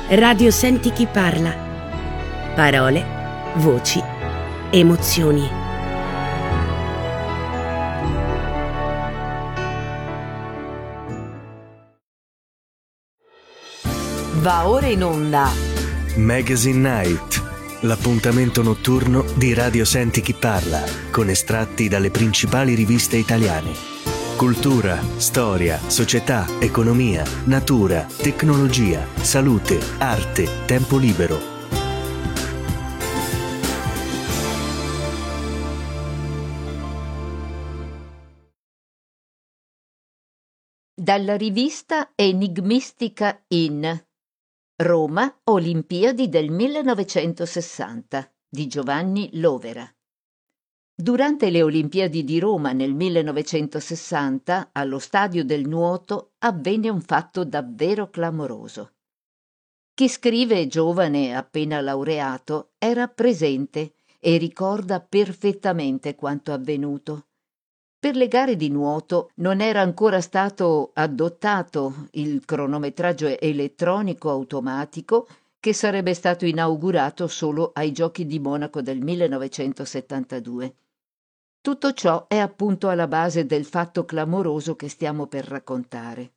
Radio Senti chi parla. Parole, voci, emozioni. Va ora in onda Magazine Night, l'appuntamento notturno di Radio Senti chi parla, con estratti dalle principali riviste italiane. Cultura, storia, società, economia, natura, tecnologia, salute, arte, tempo libero. dalla rivista Enigmistica in Roma, Olimpiadi del 1960 di Giovanni Lovera. Durante le Olimpiadi di Roma nel 1960, allo Stadio del Nuoto, avvenne un fatto davvero clamoroso. Chi scrive, giovane appena laureato, era presente e ricorda perfettamente quanto avvenuto. Per le gare di nuoto non era ancora stato adottato il cronometraggio elettronico automatico che sarebbe stato inaugurato solo ai Giochi di Monaco del 1972. Tutto ciò è appunto alla base del fatto clamoroso che stiamo per raccontare.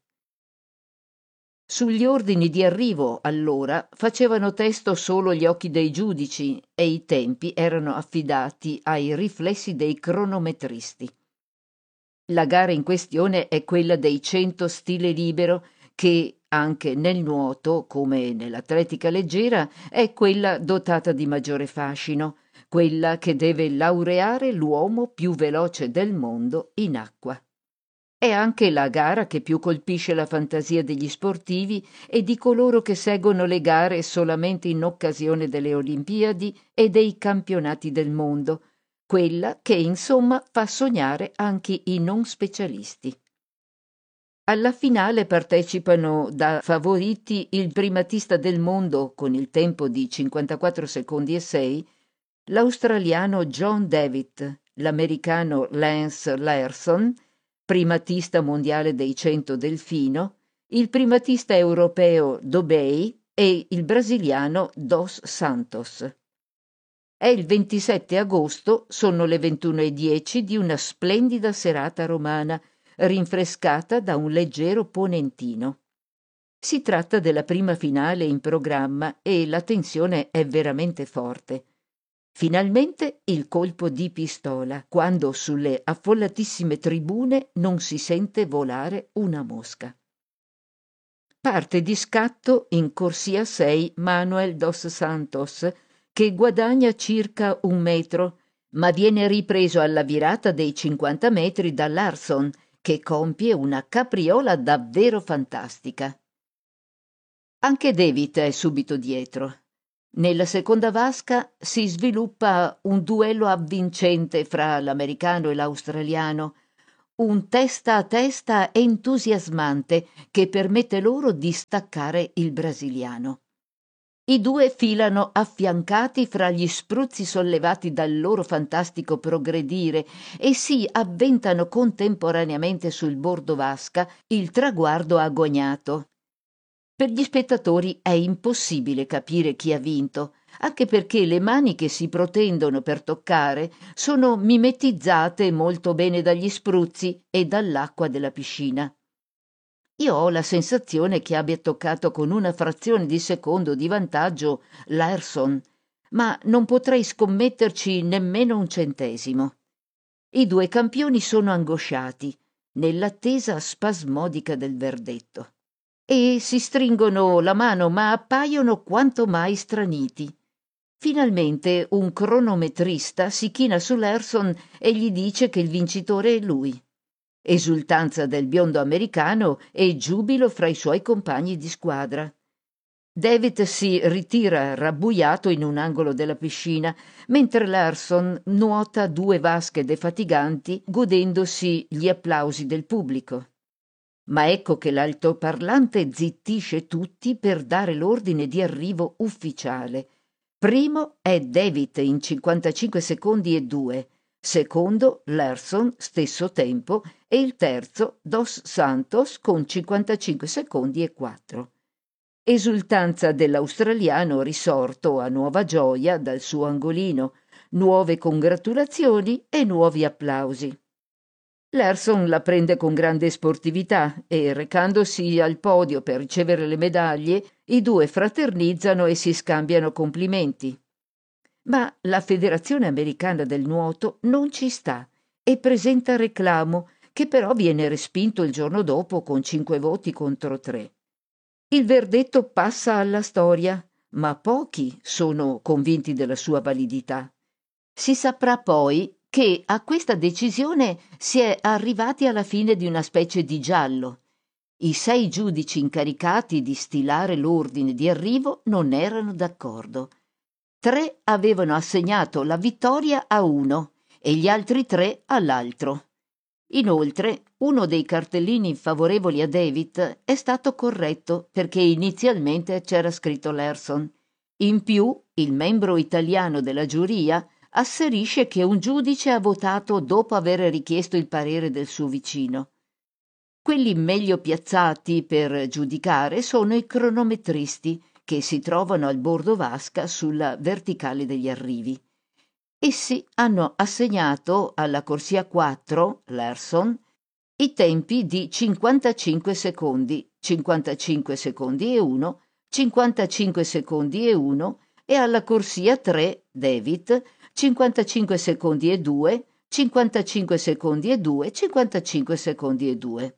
Sugli ordini di arrivo, allora, facevano testo solo gli occhi dei giudici e i tempi erano affidati ai riflessi dei cronometristi. La gara in questione è quella dei 100 stile libero che, anche nel nuoto, come nell'atletica leggera, è quella dotata di maggiore fascino, quella che deve laureare l'uomo più veloce del mondo in acqua. È anche la gara che più colpisce la fantasia degli sportivi e di coloro che seguono le gare solamente in occasione delle Olimpiadi e dei campionati del mondo, quella che insomma fa sognare anche i non specialisti. Alla finale partecipano da favoriti il primatista del mondo con il tempo di 54 secondi e 6, l'australiano John Davitt, l'americano Lance Larson, primatista mondiale dei 100 delfino, il primatista europeo Dobey e il brasiliano Dos Santos. È il 27 agosto, sono le 21:10 di una splendida serata romana, rinfrescata da un leggero ponentino. Si tratta della prima finale in programma e la tensione è veramente forte. Finalmente il colpo di pistola, quando sulle affollatissime tribune non si sente volare una mosca. Parte di scatto in corsia 6 Manuel dos Santos, che guadagna circa 1 metro, ma viene ripreso alla virata dei 50 metri da Larsson, che compie una capriola davvero fantastica. Anche David è subito dietro. Nella seconda vasca si sviluppa un duello avvincente fra l'americano e l'australiano, un testa a testa entusiasmante che permette loro di staccare il brasiliano. I due filano affiancati fra gli spruzzi sollevati dal loro fantastico progredire e si avventano contemporaneamente sul bordo vasca, il traguardo agognato. Per gli spettatori è impossibile capire chi ha vinto, anche perché le mani che si protendono per toccare sono mimetizzate molto bene dagli spruzzi e dall'acqua della piscina. Io ho la sensazione che abbia toccato con una frazione di secondo di vantaggio Larsson, ma non potrei scommetterci nemmeno un centesimo. I due campioni sono angosciati, nell'attesa spasmodica del verdetto. E si stringono la mano, ma appaiono quanto mai straniti. Finalmente un cronometrista si china su Larson e gli dice che il vincitore è lui. Esultanza del biondo americano e giubilo fra i suoi compagni di squadra. David si ritira rabbuiato in un angolo della piscina, mentre Larson nuota 2 vasche defatiganti, godendosi gli applausi del pubblico. Ma ecco che l'altoparlante zittisce tutti per dare l'ordine di arrivo ufficiale. Primo è David in 55 secondi e 2, secondo Larsson stesso tempo e il terzo Dos Santos con 55 secondi e 4. Esultanza dell'australiano risorto a nuova gioia dal suo angolino, nuove congratulazioni e nuovi applausi. Larson la prende con grande sportività e, recandosi al podio per ricevere le medaglie, i due fraternizzano e si scambiano complimenti. Ma la Federazione Americana del Nuoto non ci sta e presenta reclamo, che però viene respinto il giorno dopo con 5 voti contro 3. Il verdetto passa alla storia, ma pochi sono convinti della sua validità. Si saprà poi che a questa decisione si è arrivati alla fine di una specie di giallo. I 6 giudici incaricati di stilare l'ordine di arrivo non erano d'accordo. 3 avevano assegnato la vittoria a uno e gli altri 3 all'altro. Inoltre, uno dei cartellini favorevoli a David è stato corretto perché inizialmente c'era scritto Larson. In più, il membro italiano della giuria asserisce che un giudice ha votato dopo aver richiesto il parere del suo vicino. Quelli meglio piazzati per giudicare sono i cronometristi, che si trovano al bordo vasca sulla verticale degli arrivi. Essi hanno assegnato alla corsia 4, Larson, i tempi di 55 secondi, 55 secondi e 1, 55 secondi e 1 e alla corsia 3, David, 55 secondi e 2, 55 secondi e 2, 55 secondi e 2.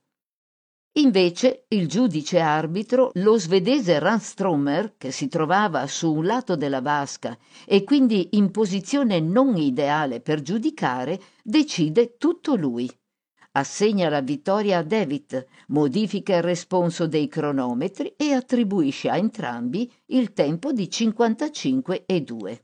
Invece il giudice arbitro, lo svedese Ranströmer, che si trovava su un lato della vasca e quindi in posizione non ideale per giudicare, decide tutto lui. Assegna la vittoria a David, modifica il responso dei cronometri e attribuisce a entrambi il tempo di 55 e 2.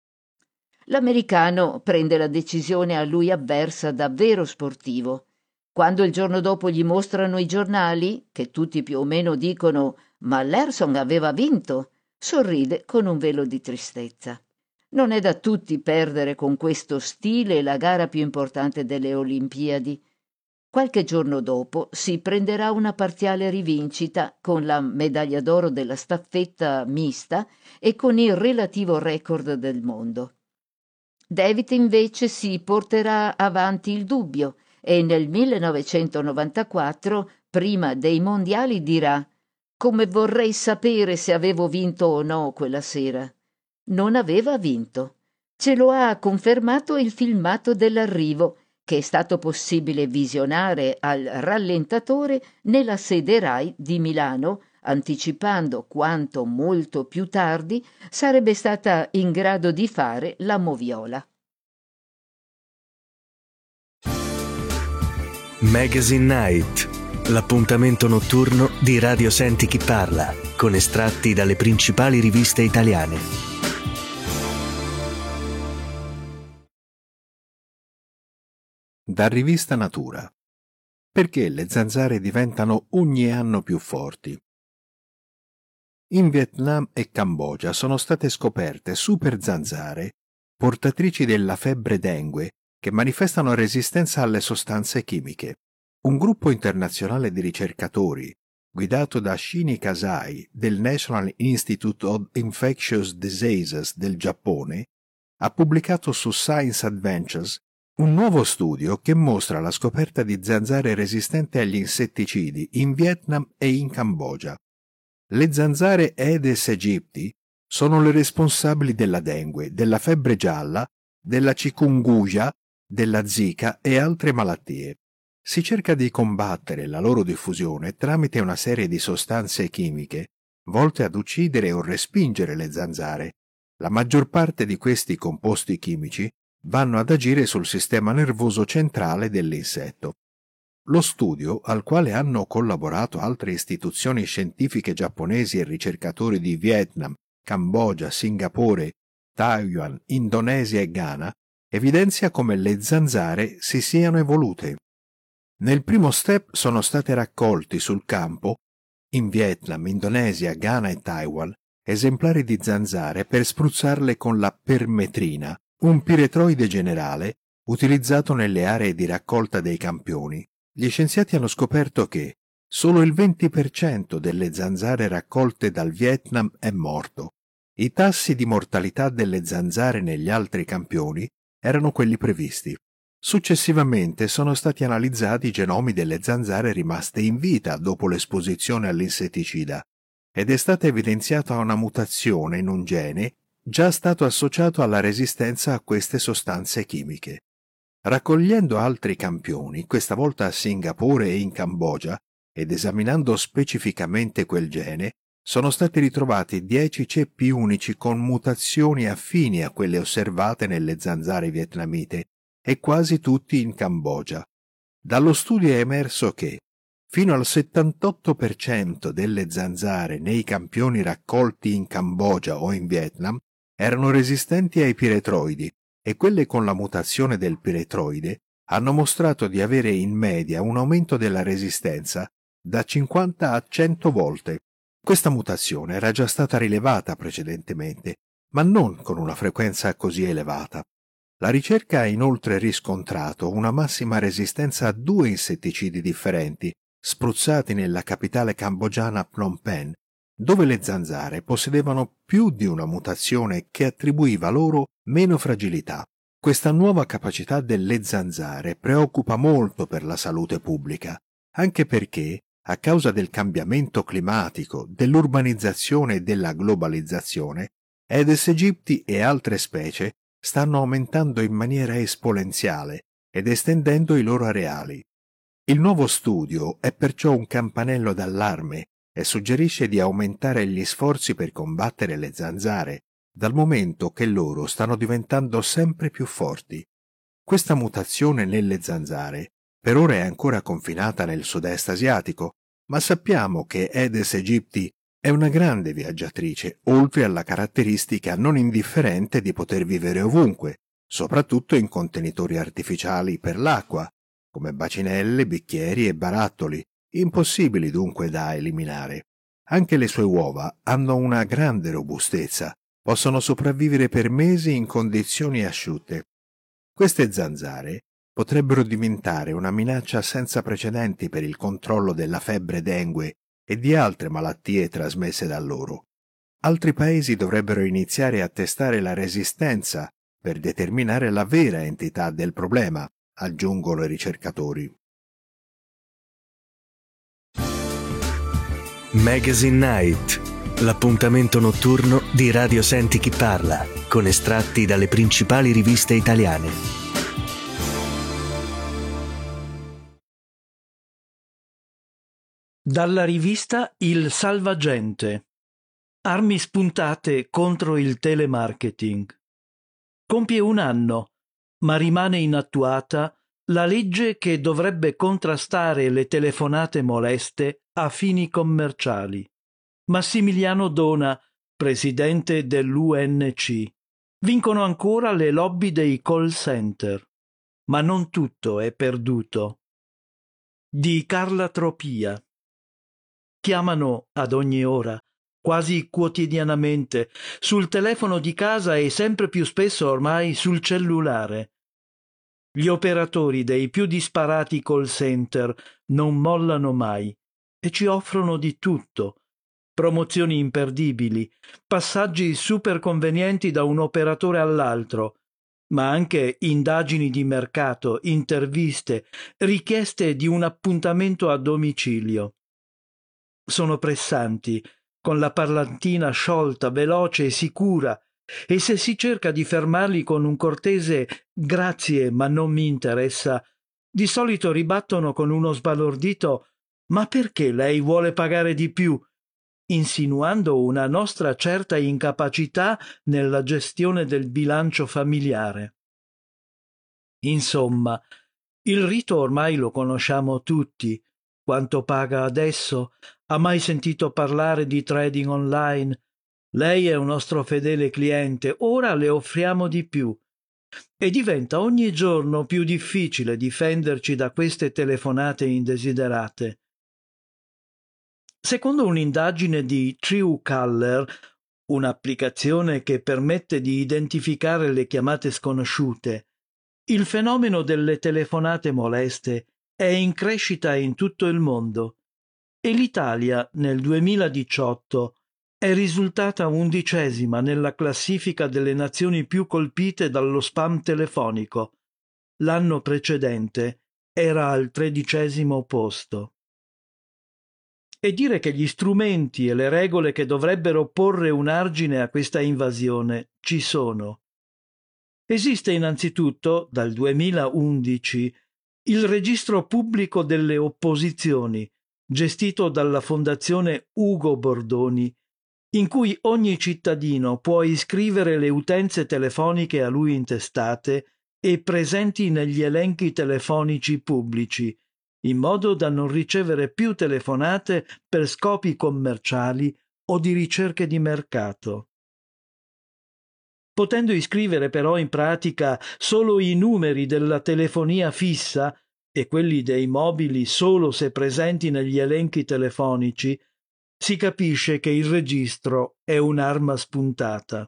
L'americano prende la decisione a lui avversa da vero sportivo. Quando il giorno dopo gli mostrano i giornali, che tutti più o meno dicono «Ma Larson aveva vinto», sorride con un velo di tristezza. Non è da tutti perdere con questo stile la gara più importante delle Olimpiadi. Qualche giorno dopo si prenderà una parziale rivincita con la medaglia d'oro della staffetta mista e con il relativo record del mondo. David invece si porterà avanti il dubbio e nel 1994, prima dei mondiali, dirà «Come vorrei sapere se avevo vinto o no quella sera». Non aveva vinto. Ce lo ha confermato il filmato dell'arrivo, che è stato possibile visionare al rallentatore nella sede Rai di Milano, anticipando quanto molto più tardi sarebbe stata in grado di fare la moviola. Magazine Night, l'appuntamento notturno di Radio Senti Chi Parla, con estratti dalle principali riviste italiane. Da Rivista Natura. Perché le zanzare diventano ogni anno più forti? In Vietnam e Cambogia sono state scoperte super zanzare portatrici della febbre dengue che manifestano resistenza alle sostanze chimiche. Un gruppo internazionale di ricercatori, guidato da Shini Kasai del National Institute of Infectious Diseases del Giappone, ha pubblicato su Science Adventures un nuovo studio che mostra la scoperta di zanzare resistenti agli insetticidi in Vietnam e in Cambogia. Le zanzare Aedes aegypti sono le responsabili della dengue, della febbre gialla, della chikungunya, della zika e altre malattie. Si cerca di combattere la loro diffusione tramite una serie di sostanze chimiche volte ad uccidere o respingere le zanzare. La maggior parte di questi composti chimici vanno ad agire sul sistema nervoso centrale dell'insetto. Lo studio, al quale hanno collaborato altre istituzioni scientifiche giapponesi e ricercatori di Vietnam, Cambogia, Singapore, Taiwan, Indonesia e Ghana, evidenzia come le zanzare si siano evolute. Nel primo step sono state raccolti sul campo, in Vietnam, Indonesia, Ghana e Taiwan, esemplari di zanzare per spruzzarle con la permetrina, un piretroide generale utilizzato nelle aree di raccolta dei campioni. Gli scienziati hanno scoperto che, Solo il 20% delle zanzare raccolte dal Vietnam è morto. I tassi di mortalità delle zanzare negli altri campioni erano quelli previsti. Successivamente sono stati analizzati i genomi delle zanzare rimaste in vita dopo l'esposizione all'insetticida ed è stata evidenziata una mutazione in un gene già stato associato alla resistenza a queste sostanze chimiche. Raccogliendo altri campioni, questa volta a Singapore e in Cambogia, ed esaminando specificamente quel gene, sono stati ritrovati 10 ceppi unici con mutazioni affini a quelle osservate nelle zanzare vietnamite e quasi tutti in Cambogia. Dallo studio è emerso che fino al 78% delle zanzare nei campioni raccolti in Cambogia o in Vietnam erano resistenti ai piretroidi e quelle con la mutazione del piretroide hanno mostrato di avere in media un aumento della resistenza da 50 a 100 volte. Questa mutazione era già stata rilevata precedentemente, ma non con una frequenza così elevata. La ricerca ha inoltre riscontrato una massima resistenza a 2 insetticidi differenti, spruzzati nella capitale cambogiana Phnom Penh, dove le zanzare possedevano più di una mutazione che attribuiva loro meno fragilità. Questa nuova capacità delle zanzare preoccupa molto per la salute pubblica, anche perché, a causa del cambiamento climatico, dell'urbanizzazione e della globalizzazione, Aedes aegypti e altre specie stanno aumentando in maniera esponenziale ed estendendo i loro areali. Il nuovo studio è perciò un campanello d'allarme e suggerisce di aumentare gli sforzi per combattere le zanzare, dal momento che loro stanno diventando sempre più forti. Questa mutazione nelle zanzare per ora è ancora confinata nel sud-est asiatico, ma sappiamo che Aedes aegypti è una grande viaggiatrice, oltre alla caratteristica non indifferente di poter vivere ovunque, soprattutto in contenitori artificiali per l'acqua, come bacinelle, bicchieri e barattoli, impossibili dunque da eliminare. Anche le sue uova hanno una grande robustezza, possono sopravvivere per mesi in condizioni asciutte. Queste zanzare potrebbero diventare una minaccia senza precedenti per il controllo della febbre dengue e di altre malattie trasmesse da loro. Altri paesi dovrebbero iniziare a testare la resistenza per determinare la vera entità del problema, aggiungono i ricercatori. Magazine Night, l'appuntamento notturno di Radio Senti Chi Parla, con estratti dalle principali riviste italiane. Dalla rivista Il Salvagente. Armi spuntate contro il telemarketing. Compie un anno, ma rimane inattuata la legge che dovrebbe contrastare le telefonate moleste a fini commerciali. Massimiliano Dona, presidente dell'UNC. Vincono ancora le lobby dei call center. Ma non tutto è perduto. Di Carla Tropia. Chiamano ad ogni ora, quasi quotidianamente, sul telefono di casa e sempre più spesso ormai sul cellulare. Gli operatori dei più disparati call center non mollano mai e ci offrono di tutto. Promozioni imperdibili, passaggi super convenienti da un operatore all'altro, ma anche indagini di mercato, interviste, richieste di un appuntamento a domicilio. Sono pressanti, con la parlantina sciolta, veloce e sicura, e se si cerca di fermarli con un cortese «grazie, ma non mi interessa», di solito ribattono con uno sbalordito «ma perché lei vuole pagare di più?», insinuando una nostra certa incapacità nella gestione del bilancio familiare. Insomma, il rito ormai lo conosciamo tutti. Quanto paga adesso? Ha mai sentito parlare di trading online? Lei è un nostro fedele cliente, ora le offriamo di più. E diventa ogni giorno più difficile difenderci da queste telefonate indesiderate. Secondo un'indagine di Truecaller, un'applicazione che permette di identificare le chiamate sconosciute, il fenomeno delle telefonate moleste è in crescita in tutto il mondo. e l'Italia nel 2018 è risultata 11ª nella classifica delle nazioni più colpite dallo spam telefonico. L'anno precedente era al 13° posto. E dire che gli strumenti e le regole che dovrebbero porre un argine a questa invasione ci sono. Esiste innanzitutto, dal 2011, il registro pubblico delle opposizioni, gestito dalla Fondazione Ugo Bordoni, in cui ogni cittadino può iscrivere le utenze telefoniche a lui intestate e presenti negli elenchi telefonici pubblici, in modo da non ricevere più telefonate per scopi commerciali o di ricerche di mercato. Potendo iscrivere però in pratica solo i numeri della telefonia fissa e quelli dei mobili solo se presenti negli elenchi telefonici, si capisce che il registro è un'arma spuntata.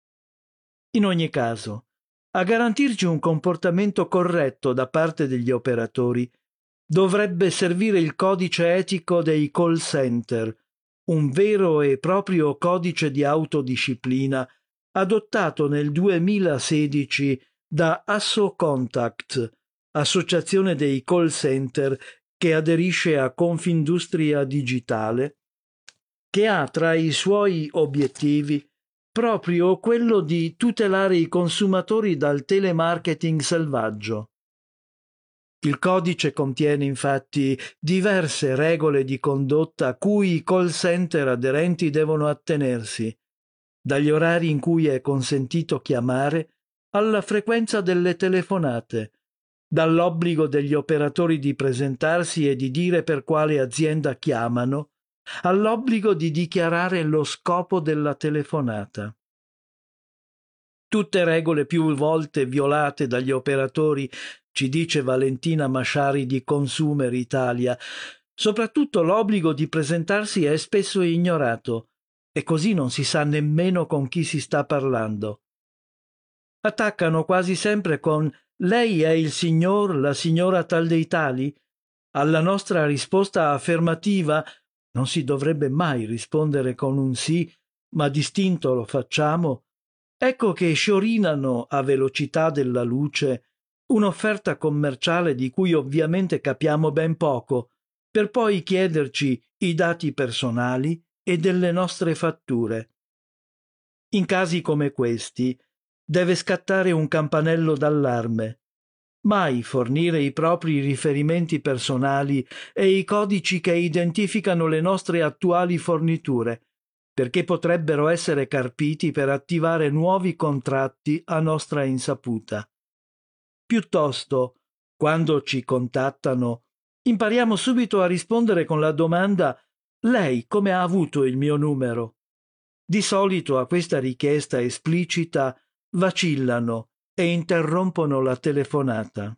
In ogni caso, a garantirci un comportamento corretto da parte degli operatori dovrebbe servire il codice etico dei call center, un vero e proprio codice di autodisciplina adottato nel 2016 da AssoContact, associazione dei call center che aderisce a Confindustria Digitale, che ha tra i suoi obiettivi proprio quello di tutelare i consumatori dal telemarketing selvaggio. Il codice contiene infatti diverse regole di condotta a cui i call center aderenti devono attenersi, dagli orari in cui è consentito chiamare alla frequenza delle telefonate, dall'obbligo degli operatori di presentarsi e di dire per quale azienda chiamano, all'obbligo di dichiarare lo scopo della telefonata. Tutte regole più volte violate dagli operatori, ci dice Valentina Masciari di Consumer Italia. Soprattutto l'obbligo di presentarsi è spesso ignorato e così non si sa nemmeno con chi si sta parlando. Attaccano quasi sempre con «Lei è il signor, la signora tal dei tali?» Alla nostra risposta affermativa non si dovrebbe mai rispondere con un sì, ma distinto lo facciamo. Ecco che sciorinano a velocità della luce un'offerta commerciale di cui ovviamente capiamo ben poco, per poi chiederci i dati personali e delle nostre fatture. In casi come questi deve scattare un campanello d'allarme. Mai fornire i propri riferimenti personali e i codici che identificano le nostre attuali forniture, perché potrebbero essere carpiti per attivare nuovi contratti a nostra insaputa. Piuttosto, quando ci contattano, impariamo subito a rispondere con la domanda «Lei come ha avuto il mio numero?» Di solito a questa richiesta esplicita vacillano e interrompono la telefonata.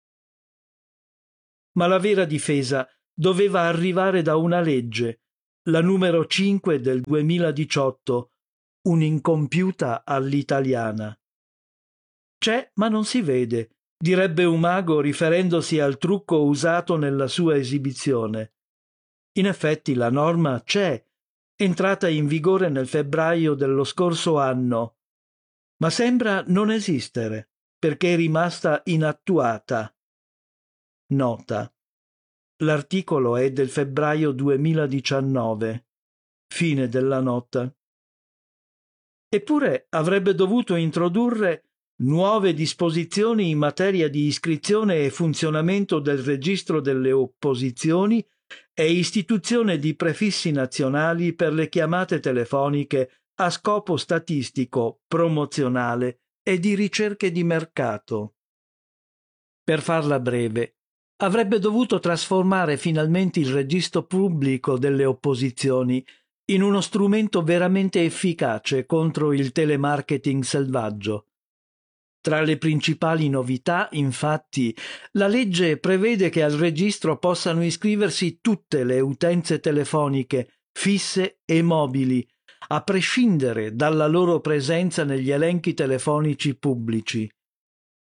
Ma la vera difesa doveva arrivare da una legge, la numero 5 del 2018, un'incompiuta all'italiana. C'è ma non si vede, direbbe un mago riferendosi al trucco usato nella sua esibizione. In effetti la norma c'è, entrata in vigore nel febbraio dello scorso anno, ma sembra non esistere perché è rimasta inattuata. Nota. L'articolo è del febbraio 2019. Fine della nota. Eppure avrebbe dovuto introdurre nuove disposizioni in materia di iscrizione e funzionamento del registro delle opposizioni e istituzione di prefissi nazionali per le chiamate telefoniche a scopo statistico, promozionale e di ricerche di mercato. Per farla breve, avrebbe dovuto trasformare finalmente il registro pubblico delle opposizioni in uno strumento veramente efficace contro il telemarketing selvaggio. Tra le principali novità, infatti, la legge prevede che al registro possano iscriversi tutte le utenze telefoniche, fisse e mobili, a prescindere dalla loro presenza negli elenchi telefonici pubblici.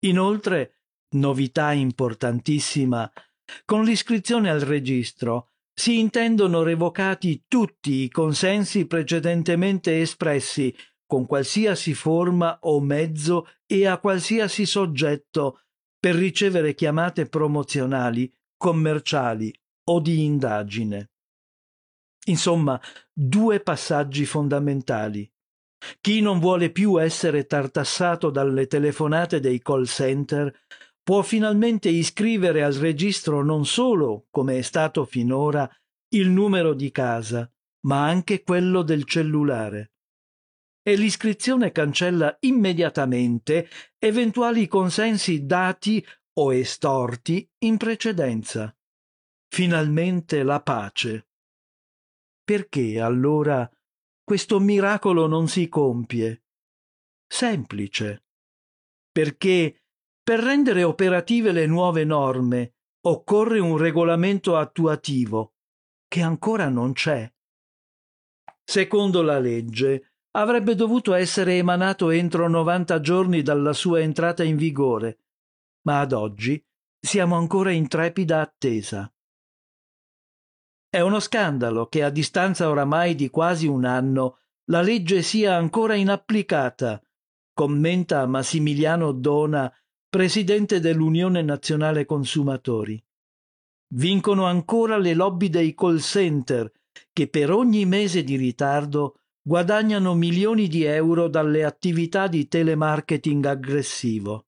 Inoltre, novità importantissima, con l'iscrizione al registro si intendono revocati tutti i consensi precedentemente espressi con qualsiasi forma o mezzo e a qualsiasi soggetto per ricevere chiamate promozionali, commerciali o di indagine. Insomma, 2 passaggi fondamentali. Chi non vuole più essere tartassato dalle telefonate dei call center può finalmente iscrivere al registro non solo, come è stato finora, il numero di casa, ma anche quello del cellulare. E l'iscrizione cancella immediatamente eventuali consensi dati o estorti in precedenza. Finalmente la pace. Perché allora questo miracolo non si compie? Semplice. Perché per rendere operative le nuove norme occorre un regolamento attuativo, che ancora non c'è. Secondo la legge, avrebbe dovuto essere emanato entro 90 giorni dalla sua entrata in vigore, ma ad oggi siamo ancora in trepida attesa. È uno scandalo che a distanza oramai di quasi un anno la legge sia ancora inapplicata, commenta Massimiliano Dona, presidente dell'Unione Nazionale Consumatori. Vincono ancora le lobby dei call center che per ogni mese di ritardo guadagnano milioni di euro dalle attività di telemarketing aggressivo.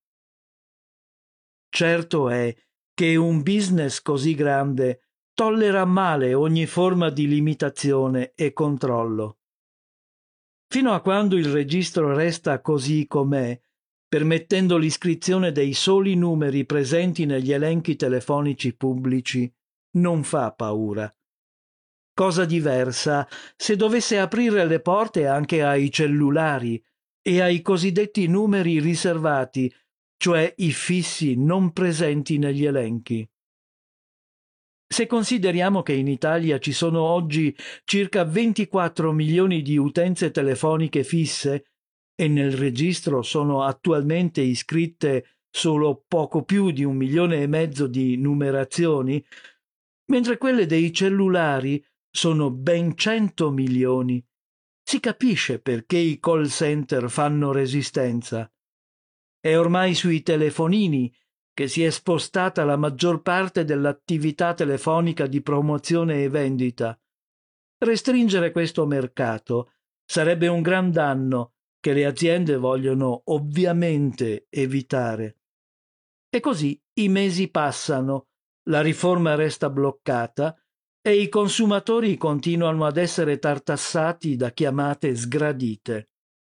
Certo è che un business così grande tollera male ogni forma di limitazione e controllo. Fino a quando il registro resta così com'è, permettendo l'iscrizione dei soli numeri presenti negli elenchi telefonici pubblici, non fa paura. Cosa diversa se dovesse aprire le porte anche ai cellulari e ai cosiddetti numeri riservati, cioè i fissi non presenti negli elenchi. Se consideriamo che in Italia ci sono oggi circa 24 milioni di utenze telefoniche fisse e nel registro sono attualmente iscritte solo poco più di 1,5 milioni di numerazioni, mentre quelle dei cellulari sono ben 100 milioni, si capisce perché i call center fanno resistenza. È ormai sui telefonini che si è spostata la maggior parte dell'attività telefonica di promozione e vendita. Restringere questo mercato sarebbe un gran danno che le aziende vogliono ovviamente evitare. E così i mesi passano, la riforma resta bloccata e i consumatori continuano ad essere tartassati da chiamate sgradite.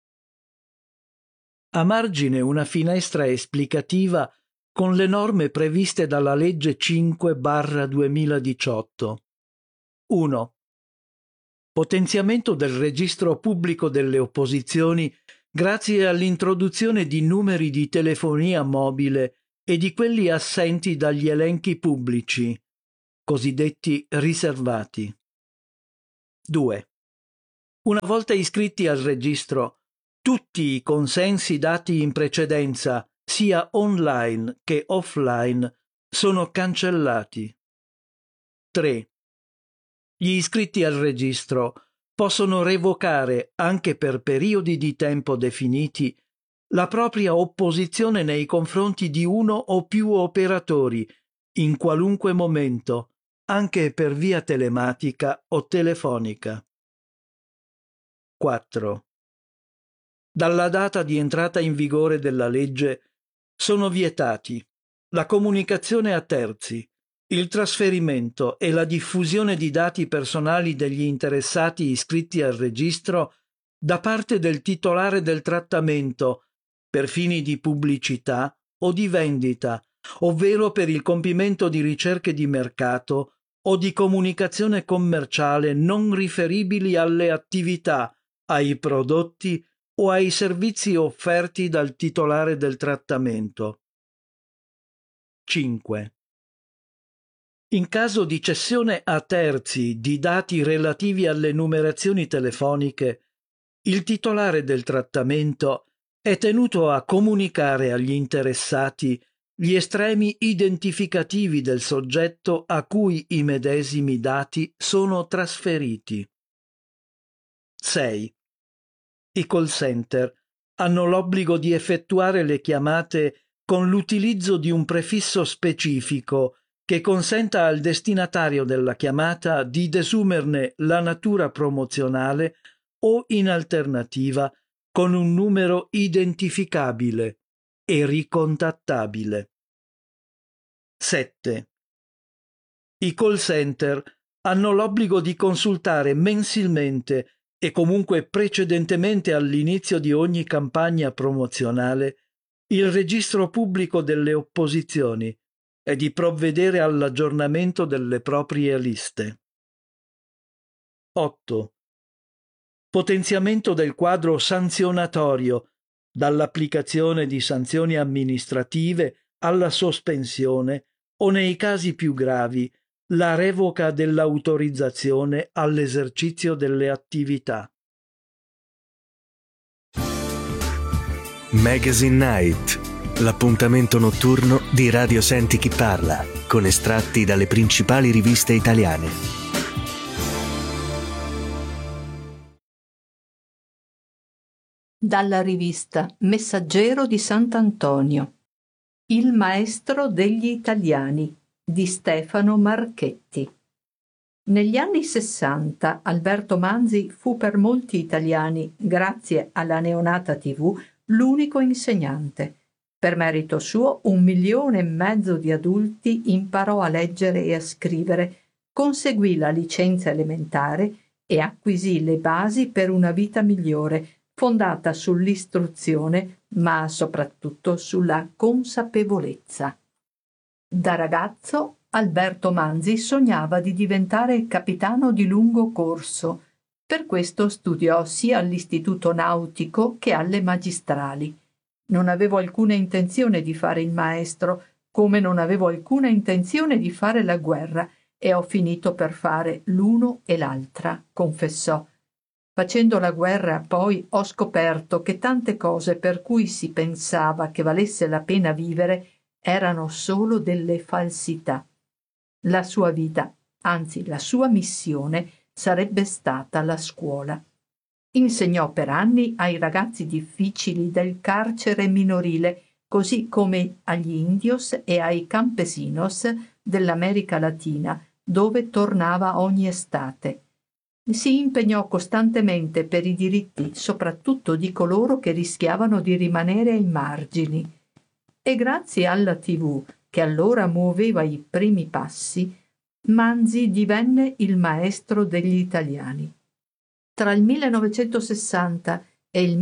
A margine una finestra esplicativa con le norme previste dalla legge 5/2018. 1. Potenziamento del registro pubblico delle opposizioni grazie all'introduzione di numeri di telefonia mobile e di quelli assenti dagli elenchi pubblici, cosiddetti riservati. 2. Una volta iscritti al registro, tutti i consensi dati in precedenza, sia online che offline, sono cancellati. 3. Gli iscritti al registro possono revocare, anche per periodi di tempo definiti, la propria opposizione nei confronti di uno o più operatori, in qualunque momento, anche per via telematica o telefonica. 4. Dalla data di entrata in vigore della legge sono vietati la comunicazione a terzi, il trasferimento e la diffusione di dati personali degli interessati iscritti al registro da parte del titolare del trattamento per fini di pubblicità o di vendita, ovvero per il compimento di ricerche di mercato o di comunicazione commerciale non riferibili alle attività, ai prodotti o ai servizi offerti dal titolare del trattamento. 5. In caso di cessione a terzi di dati relativi alle numerazioni telefoniche, il titolare del trattamento è tenuto a comunicare agli interessati gli estremi identificativi del soggetto a cui i medesimi dati sono trasferiti. 6. I call center hanno l'obbligo di effettuare le chiamate con l'utilizzo di un prefisso specifico che consenta al destinatario della chiamata di desumerne la natura promozionale o, in alternativa, con un numero identificabile e ricontattabile. 7. I call center hanno l'obbligo di consultare mensilmente e comunque precedentemente all'inizio di ogni campagna promozionale il registro pubblico delle opposizioni e di provvedere all'aggiornamento delle proprie liste. 8. Potenziamento del quadro sanzionatorio, dall'applicazione di sanzioni amministrative alla sospensione o, nei casi più gravi, la revoca dell'autorizzazione all'esercizio delle attività. Magazine Night, l'appuntamento notturno di Radio Senti Chi Parla, con estratti dalle principali riviste italiane. Dalla rivista Messaggero di Sant'Antonio. Il maestro degli italiani di Stefano Marchetti. Negli anni 60 Alberto Manzi fu per molti italiani, grazie alla neonata TV, l'unico insegnante. Per merito suo 1,5 milioni di adulti imparò a leggere e a scrivere, conseguì la licenza elementare e acquisì le basi per una vita migliore, fondata sull'istruzione, ma soprattutto sulla consapevolezza. Da ragazzo Alberto Manzi sognava di diventare capitano di lungo corso. Per questo studiò sia all'Istituto Nautico che alle magistrali. Non avevo alcuna intenzione di fare il maestro, come non avevo alcuna intenzione di fare la guerra, e ho finito per fare l'uno e l'altra, confessò. Facendo la guerra poi ho scoperto che tante cose per cui si pensava che valesse la pena vivere erano solo delle falsità. La sua vita, anzi la sua missione, sarebbe stata la scuola. Insegnò per anni ai ragazzi difficili del carcere minorile, così come agli indios e ai campesinos dell'America Latina, dove tornava ogni estate. Si impegnò costantemente per i diritti, soprattutto di coloro che rischiavano di rimanere ai margini. E grazie alla TV, che allora muoveva i primi passi, Manzi divenne il maestro degli italiani. Tra il 1960 e il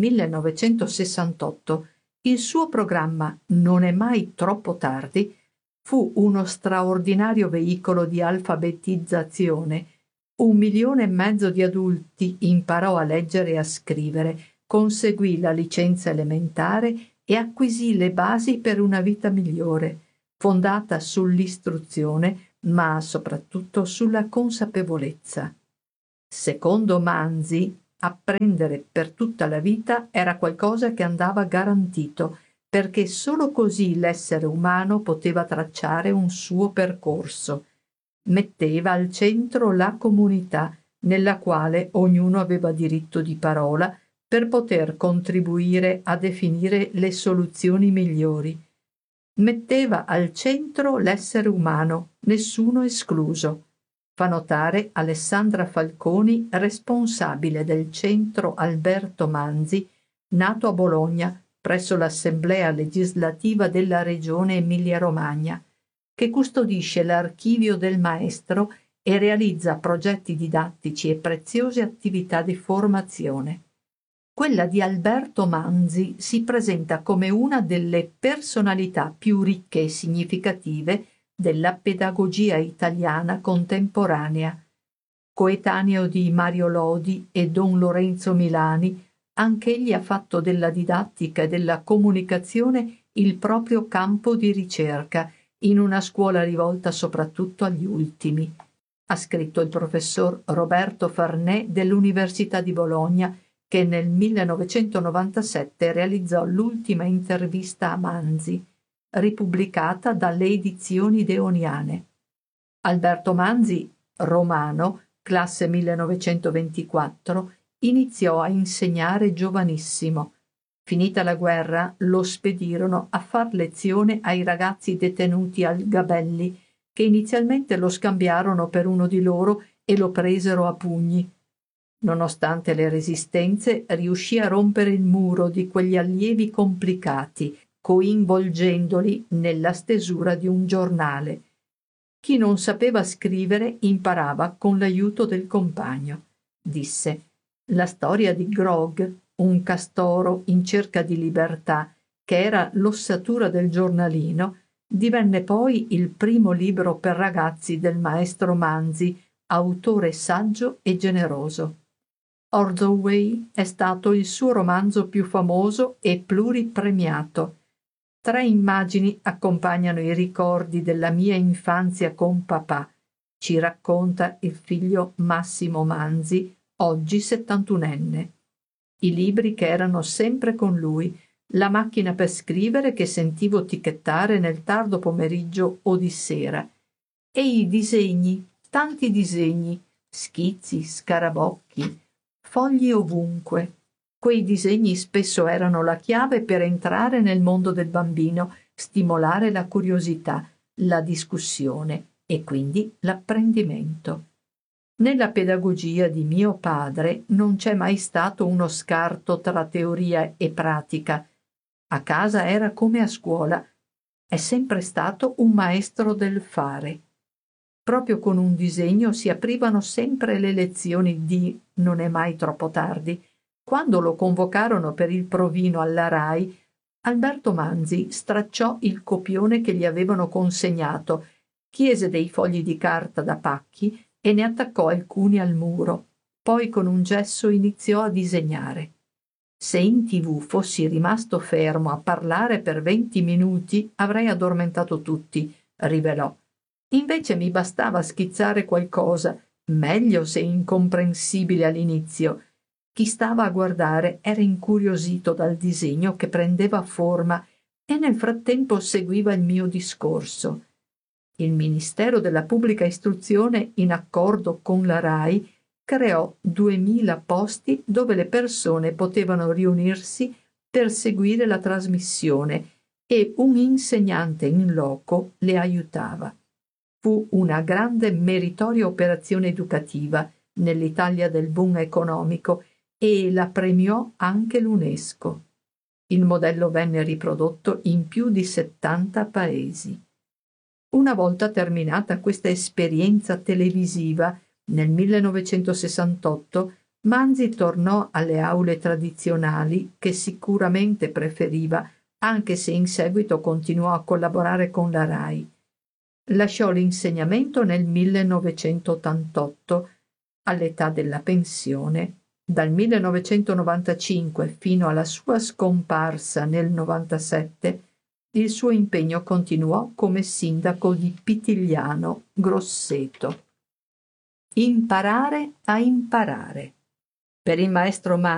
1968 il suo programma Non è mai troppo tardi fu uno straordinario veicolo di alfabetizzazione. 1,5 milioni di adulti imparò a leggere e a scrivere, conseguì la licenza elementare e acquisì le basi per una vita migliore, fondata sull'istruzione, ma soprattutto sulla consapevolezza. Secondo Manzi, apprendere per tutta la vita era qualcosa che andava garantito, perché solo così l'essere umano poteva tracciare un suo percorso. Metteva al centro la comunità, nella quale ognuno aveva diritto di parola per poter contribuire a definire le soluzioni migliori. Metteva al centro l'essere umano, nessuno escluso. Fa notare Alessandra Falconi, responsabile del centro Alberto Manzi, nato a Bologna presso l'Assemblea legislativa della regione Emilia-Romagna, che custodisce l'archivio del maestro e realizza progetti didattici e preziose attività di formazione. Quella di Alberto Manzi si presenta come una delle personalità più ricche e significative della pedagogia italiana contemporanea. Coetaneo di Mario Lodi e Don Lorenzo Milani, anch'egli ha fatto della didattica e della comunicazione il proprio campo di ricerca, in una scuola rivolta soprattutto agli ultimi. Ha scritto il professor Roberto Farnè dell'Università di Bologna, che nel 1997 realizzò l'ultima intervista a Manzi. ripubblicata dalle edizioni Deoniane. Alberto Manzi, romano, classe 1924, iniziò a insegnare giovanissimo. Finita la guerra, lo spedirono a far lezione ai ragazzi detenuti al Gabelli, che inizialmente lo scambiarono per uno di loro e lo presero a pugni. Nonostante le resistenze, riuscì a rompere il muro di quegli allievi complicati, coinvolgendoli nella stesura di un giornale. Chi non sapeva scrivere imparava con l'aiuto del compagno. Disse: la storia di Grog, un castoro in cerca di libertà, che era l'ossatura del giornalino, divenne poi il primo libro per ragazzi del maestro Manzi, autore saggio e generoso. Ordway è stato il suo romanzo più famoso e pluripremiato. 3 immagini accompagnano i ricordi della mia infanzia con papà, ci racconta il figlio Massimo Manzi, oggi 71enne. I libri che erano sempre con lui, la macchina per scrivere che sentivo ticchettare nel tardo pomeriggio o di sera, e i disegni, tanti disegni, schizzi, scarabocchi, fogli ovunque. Quei disegni spesso erano la chiave per entrare nel mondo del bambino, stimolare la curiosità, la discussione e quindi l'apprendimento. Nella pedagogia di mio padre non c'è mai stato uno scarto tra teoria e pratica. A casa era come a scuola. È sempre stato un maestro del fare. Proprio con un disegno si aprivano sempre le lezioni di Non è mai troppo tardi. Quando lo convocarono per il provino alla RAI, Alberto Manzi stracciò il copione che gli avevano consegnato, chiese dei fogli di carta da pacchi e ne attaccò alcuni al muro. Poi con un gesso iniziò a disegnare. Se in TV fossi rimasto fermo a parlare per 20 minuti avrei addormentato tutti, rivelò. Invece mi bastava schizzare qualcosa, meglio se incomprensibile all'inizio. Chi stava a guardare era incuriosito dal disegno che prendeva forma e nel frattempo seguiva il mio discorso. Il Ministero della Pubblica Istruzione, in accordo con la RAI, creò 2000 posti dove le persone potevano riunirsi per seguire la trasmissione e un insegnante in loco le aiutava. Fu una grande meritoria operazione educativa nell'Italia del boom economico e la premiò anche l'UNESCO. Il modello venne riprodotto in più di 70 paesi. Una volta terminata questa esperienza televisiva, nel 1968 Manzi tornò alle aule tradizionali che sicuramente preferiva, anche se in seguito continuò a collaborare con la RAI. Lasciò l'insegnamento nel 1988, all'età della pensione. Dal 1995 fino alla sua scomparsa nel 97, il suo impegno continuò come sindaco di Pitigliano, Grosseto. Imparare a imparare. Per il maestro